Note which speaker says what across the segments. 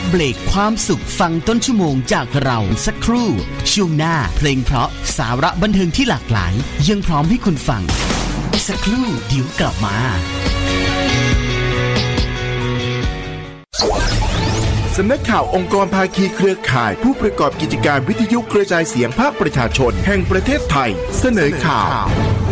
Speaker 1: เบรกความสุขฟังต้นชั่วโมงจากเราสักครู่ช่วงหน้าเพลงเพราะสาระบันเทิงที่หลากหลายยังพร้อมให้คุณฟังสักครู่เดี๋ยวกลับมา
Speaker 2: สำนักข่าวองค์กรภาคีเครือข่ายผู้ประกอบกิจการวิทยุกระจายเสียงภาคประชาชนแห่งประเทศไทยเสนอข่าว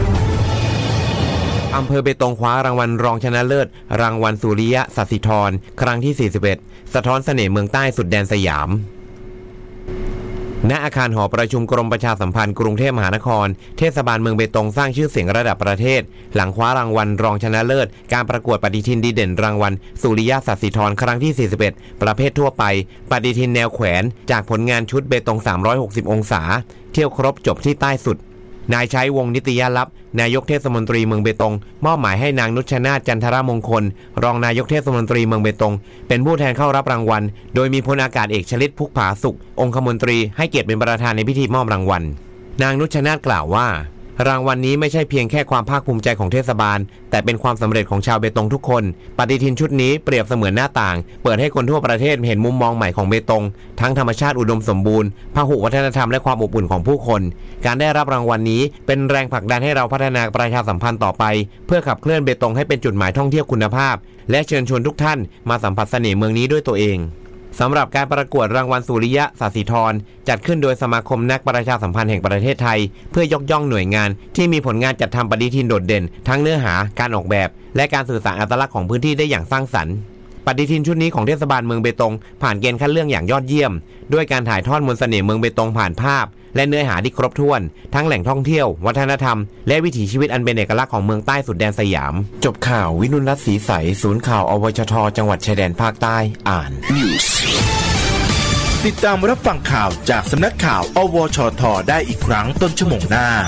Speaker 3: อำเภอเบตงคว้ารางวัลรองชนะเลิศรางวัลสุริยะสัสิธรครั้งที่41สะท้อนเสน่ห์เมืองใต้สุดแดนสยามณอาคารหอประชุมกรมประชาสัมพันธ์กรุงเทพมหานครเทศบาลเมืองเบตงสร้างชื่อเสียงระดับประเทศหลังคว้ารางวัลรองชนะเลิศการประกวดปฏิทินดีเด่นรางวัลสุริยะสัสิธรครั้งที่41ประเภททั่วไปปฏิทินแนวแขวนจากผลงานชุดเบตง360องศาเที่ยวครบจบที่ใต้สุดนายชัยวงศ์นิตยลับนายกเทศมนตรีเมืองเบตงมอบหมายให้นางนุชนาถจันทรมงคลรองนายกเทศมนตรีเมืองเบตงเป็นผู้แทนเข้ารับรางวัลโดยมีพลอากาศเอกชลิตพุกผาสุของคมนตรีให้เกียรติเป็นประธานในพิธีมอบรางวัลนางนุชนาถกล่าวว่ารางวัลนี้ไม่ใช่เพียงแค่ความภาคภูมิใจของเทศบาลแต่เป็นความสำเร็จของชาวเบตงทุกคนปฏิทินชุดนี้เปรียบเสมือนหน้าต่างเปิดให้คนทั่วประเทศเห็นมุมมองใหม่ของเบตงทั้งธรรมชาติอุดมสมบูรณ์พหุวัฒนธรรมและความอบอุ่นของผู้คนการได้รับรางวัลนี้เป็นแรงผลักดันให้เราพัฒนาประชาสัมพันธ์ต่อไปเพื่อขับเคลื่อนเบตงให้เป็นจุดหมายท่องเที่ยวคุณภาพและเชิญชวนทุกท่านมาสัมผัสเสน่ห์เมืองนี้ด้วยตัวเองสำหรับการประกวดรางวัลสุริยะสัสิธรจัดขึ้นโดยสมาคมนักประชาสัมพันธ์แห่งประเทศไทยเพื่อยกย่องหน่วยงานที่มีผลงานจัดทำปฏิทินโดดเด่นทั้งเนื้อหาการออกแบบและการสื่อสารอัตลักษณ์ของพื้นที่ได้อย่างสร้างสรรค์ปฏิทินชุดนี้ของเทศบาลเมืองเบตงผ่านเกณฑ์คัดเลือกอย่างยอดเยี่ยมด้วยการถ่ายทอดมนต์เสน่ห์เมืองเบตงผ่านภาพและเนื้อหาที่ครบถ้วนทั้งแหล่งท่องเที่ยววัฒนธรรมและวิถีชีวิตอันเป็นเอกลักษณ์ของเมืองใต้สุดแดนสยามจบข่าววินุรัตน์ศรีใสศูนย์ข่าวอวชทจังหวัดชายแดนภาคใต้อ่าน
Speaker 2: ติดตามรับฟังข่าวจากสำนักข่าวอวชทได้อีกครั้งต้นชั่วโมงหน้า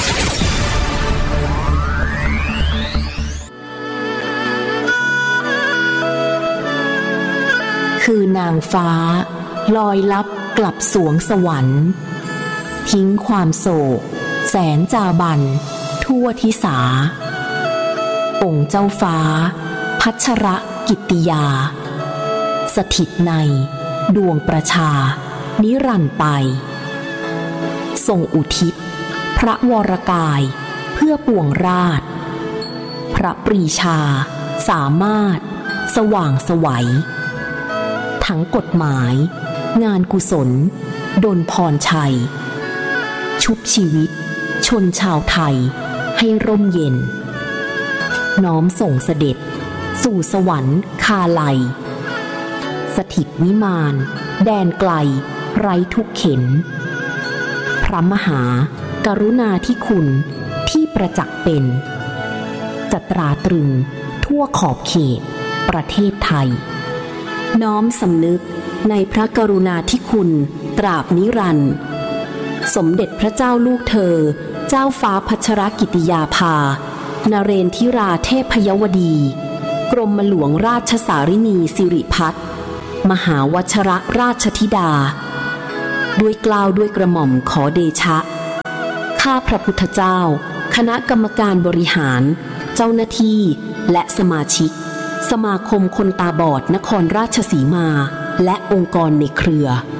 Speaker 4: คือนางฟ้าลอยลับกลับสวงสวรรค์ทิ้งความโศกแสนจาบันทั่วทิสาองค์เจ้าฟ้าพัชรกิตติยาสถิตในดวงประชานิรันดร์ไปทรงอุทิศพระวรกายเพื่อปวงราชพระปรีชาสามารถสว่างไสวทั้งกฎหมายงานกุศลดลพรชัยชุบชีวิตชนชาวไทยให้ร่มเย็นน้อมส่งเสด็จสู่สวรรค์คาไลสถิตวิมานแดนไกลไร้ทุกเข็ญพระมหากรุณาธิคุณที่ประจักษ์เป็นจะตราตรึงทั่วขอบเขตประเทศไทยน้อมสำนึกในพระกรุณาธิคุณตราบนิรันดร์สมเด็จพระเจ้าลูกเธอเจ้าฟ้าพัชรกิติยาภานเรนทิราเทพยวดีกรมหลวงราชสารินีสิริพัฒน์มหาวชรราชธิดาด้วยเกล้าด้วยกระหม่อมขอเดชะข้าพระพุทธเจ้าคณะกรรมการบริหารเจ้าหน้าที่และสมาชิกสมาคมคนตาบอดนครราชสีมาและองค์กรในเครือ